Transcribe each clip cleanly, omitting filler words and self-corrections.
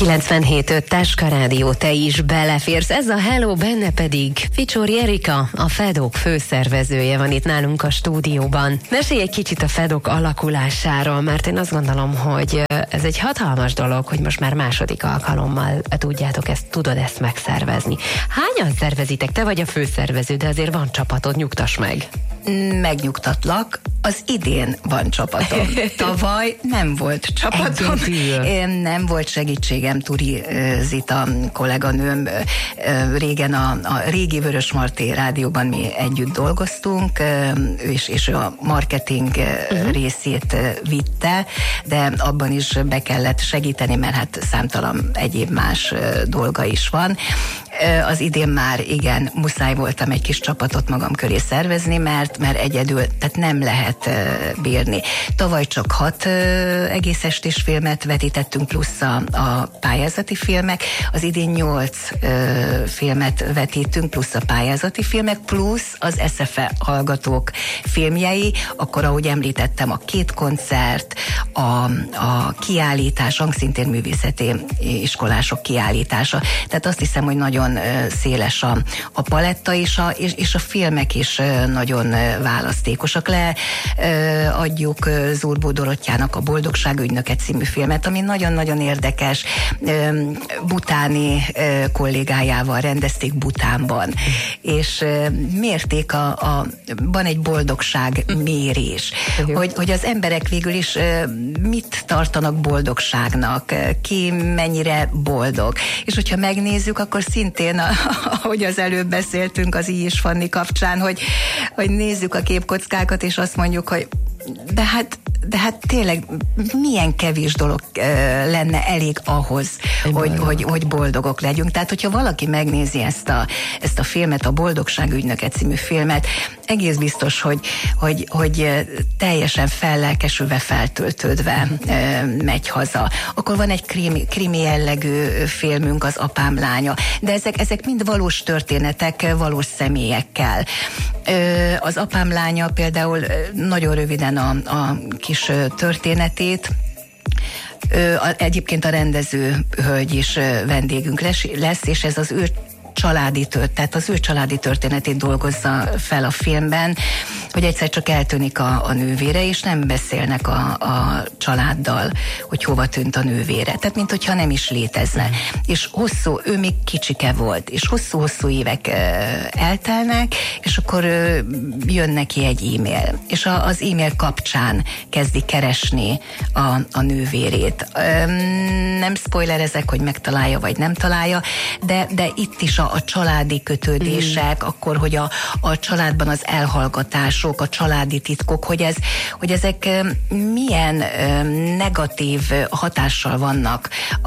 97.5 Táska Rádió, te is beleférsz. Ez a Hello, benne pedig Ficsori Erika, a Fedok főszervezője van itt nálunk a stúdióban. Mesélj egy kicsit a Fedok alakulásáról, mert én azt gondolom, hogy ez egy hatalmas dolog, hogy most már második alkalommal tudod ezt megszervezni. Hányan szervezitek? Te vagy a főszervező, de azért van csapatod, nyugtass meg. Megnyugtatlak, az idén van csapatom. Tavaly nem volt csapatom. Nem volt segítségem, Turi Zita kolléganőm. Régen a régi Vörösmarty rádióban mi együtt dolgoztunk, és a marketing részét vitte, de abban is be kellett segíteni, mert hát számtalan egyéb más dolga is van. Az idén már igen, muszáj voltam egy kis csapatot magam köré szervezni, mert egyedül, tehát nem lehet bírni. Tavaly csak 6 egész estés filmet vetítettünk, plusz a pályázati filmek. Az idén 8 filmet vetítünk, plusz a pályázati filmek, plusz az SFE hallgatók filmjei. Akkor, ahogy említettem, a 2 koncert, a kiállítás, hangszintén művészeti iskolások kiállítása. Tehát azt hiszem, hogy nagyon széles a paletta, és a filmek is nagyon választékosak. Leadjuk Zurbó Dorottyának a Boldogság ügynöke című filmet, ami nagyon-nagyon érdekes. Butáni kollégájával rendezték Butánban, és mérték van egy boldogság mérés, hogy az emberek végül is mit tartanak boldogságnak, ki mennyire boldog. És hogyha megnézzük, akkor szintén, ahogy az előbb beszéltünk az I. és Fanni kapcsán, hogy nézzük a képkockákat, és azt mondjuk, hogy de hát tényleg milyen kevés dolog lenne elég ahhoz, hogy boldogok legyünk. Tehát, hogyha valaki megnézi ezt a filmet, a Boldogság ügynöke című filmet, egész biztos, hogy teljesen fellelkesülve, feltöltődve megy haza. Akkor van egy krimi jellegű filmünk, az Apám lánya, de ezek mind valós történetek, valós személyekkel. Az Apám lánya például nagyon röviden a kis történetét, egyébként a rendező hölgy is vendégünk lesz, és ez az ő családi történetét dolgozza fel a filmben, hogy egyszer csak eltűnik a nővére, és nem beszélnek a családdal, hogy hova tűnt a nővére. Tehát, minthogyha nem is létezne. És ő még kicsike volt, és hosszú-hosszú évek eltelnek, és akkor jön neki egy e-mail, és az e-mail kapcsán kezdi keresni a nővérét. Nem spoilerezek, hogy megtalálja, vagy nem találja, de itt is a családi kötődések, akkor, hogy a családban az elhallgatások, a családi titkok, hogy ezek milyen negatív hatással vannak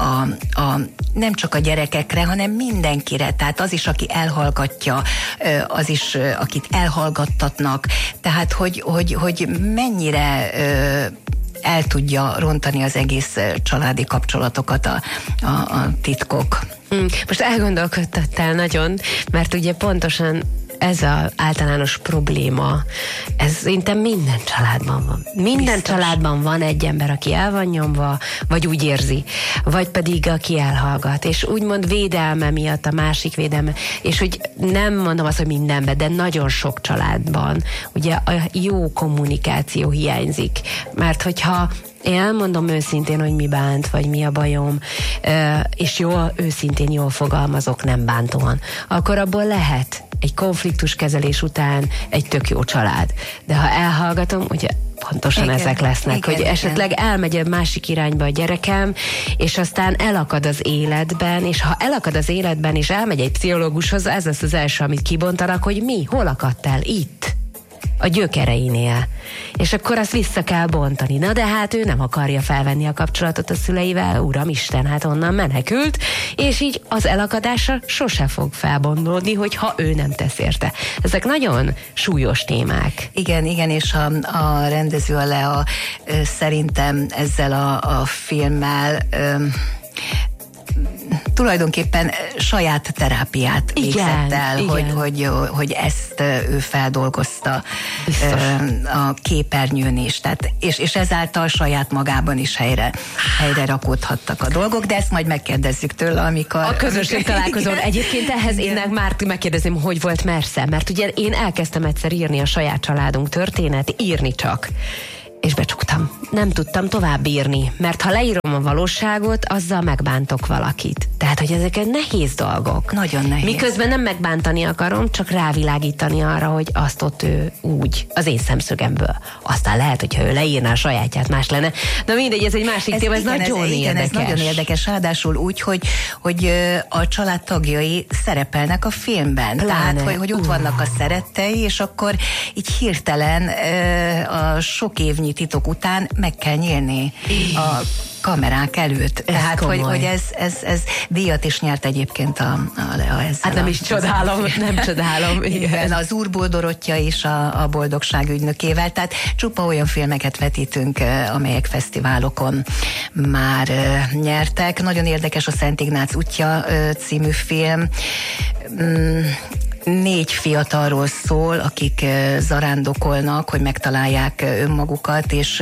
nem csak a gyerekekre, hanem mindenkire. Tehát az is, aki elhallgatja, az is, akit elhallgattatnak. Tehát, hogy mennyire el tudja rontani az egész családi kapcsolatokat a titkok. Most elgondolkodtattál nagyon, mert ugye pontosan ez az általános probléma, ez szinte minden családban van. Minden családban van egy ember, aki el van nyomva, vagy úgy érzi, vagy pedig aki elhallgat, és úgymond védelme miatt a másik védelme, és hogy nem mondom azt, hogy mindenben, de nagyon sok családban ugye a jó kommunikáció hiányzik, mert hogyha én elmondom őszintén, hogy mi bánt, vagy mi a bajom, és őszintén jól fogalmazok, nem bántóan, akkor abból lehet egy konfliktuskezelés után egy tök jó család. De ha elhallgatom, ugye pontosan ezek lesznek, hogy esetleg elmegy a másik irányba a gyerekem, és aztán elakad az életben, és ha elakad az életben, és elmegy egy pszichológushoz, ez lesz az első, amit kibontanak, hogy hol akadtál itt? A gyökereinél. És akkor azt vissza kell bontani. Na de hát ő nem akarja felvenni a kapcsolatot a szüleivel, uramisten, hát onnan menekült, és így az elakadásra sose fog felbontódni, hogyha ő nem tesz érte. Ezek nagyon súlyos témák. Igen, és a rendező, a Lea, szerintem ezzel a filmmel tulajdonképpen saját terápiát végzett el, hogy ezt ő feldolgozta a képernyőn is. Tehát, és ezáltal saját magában is helyre rakódhattak a dolgok, de ezt majd megkérdezzük tőle, amikor... A közösség találkozón. Egyébként ehhez innen már megkérdezném, hogy volt Mersze, mert ugye én elkezdtem egyszer írni a saját családunk történet, írni csak. És becsuktam. Nem tudtam tovább írni, mert ha leírom a valóságot, azzal megbántok valakit. Tehát, hogy ezek nehéz dolgok. Nagyon nehéz. Miközben nem megbántani akarom, csak rávilágítani arra, hogy azt ott ő úgy, az én szemszögemből. Aztán lehet, hogyha ő leírná a sajátját, más lenne. Na mindegy, ez egy másik téma, ez nagyon érdekes. Ez nagyon érdekes, ráadásul úgy, hogy a családtagjai szerepelnek a filmben. Pláne. Tehát, hogy ott vannak a szerettei, és akkor így hirtelen a sok évnyi titok után meg kell nyílni a kamerák előtt. Tehát, hogy ez díjat is nyert egyébként a Lea ezzel. Hát nem is csodálom, nem csodálom. Igen, az Úrból Dorottya is a Boldogság ügynökével, tehát csupa olyan filmeket vetítünk, amelyek fesztiválokon már nyertek. Nagyon érdekes a Szent Ignác útja című film. 4 fiatalról szól, akik zarándokolnak, hogy megtalálják önmagukat, és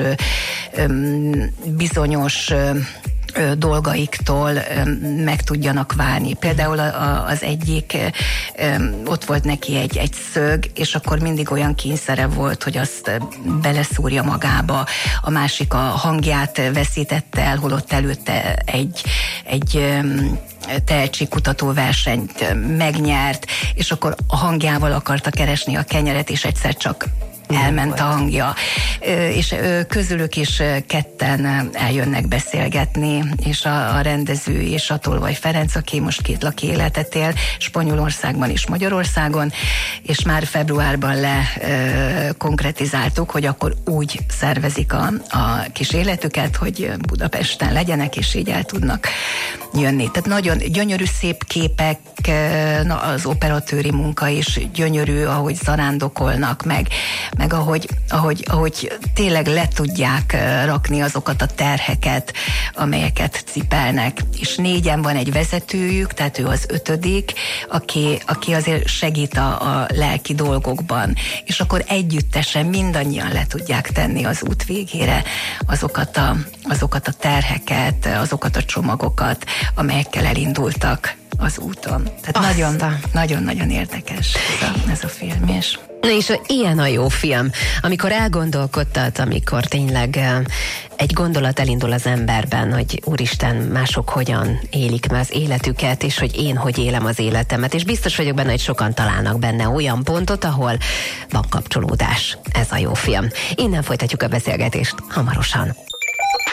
bizonyos dolgaiktól meg tudjanak válni. Például az egyik, ott volt neki egy szög, és akkor mindig olyan kényszere volt, hogy azt beleszúrja magába. A másik a hangját veszítette el, holott előtte egy tehetségkutató versenyt megnyert, és akkor a hangjával akarta keresni a kenyeret, és egyszer csak elment a hangja, és közülük is ketten eljönnek beszélgetni, és a rendező és a Tolvaj Ferenc, aki most kétlaki életet él, Spanyolországban és Magyarországon, és már februárban konkretizáltuk, hogy akkor úgy szervezik a kis életüket, hogy Budapesten legyenek, és így el tudnak jönni. Tehát nagyon gyönyörű, szép képek, az operatőri munka is gyönyörű, ahogy zarándokolnak, meg ahogy tényleg le tudják rakni azokat a terheket, amelyeket cipelnek. És 4-en van egy vezetőjük, tehát ő az 5., aki azért segít a lelki dolgokban. És akkor együttesen mindannyian le tudják tenni az út végére azokat a terheket, azokat a csomagokat, amelyekkel elindultak az úton. Tehát nagyon-nagyon érdekes ez a film is. Na és ilyen a jó film, amikor elgondolkodtat, amikor tényleg egy gondolat elindul az emberben, hogy úristen, mások hogyan élik meg az életüket, és hogy én hogy élem az életemet, és biztos vagyok benne, hogy sokan találnak benne olyan pontot, ahol van kapcsolódás. Ez a jó film. Innen folytatjuk a beszélgetést hamarosan.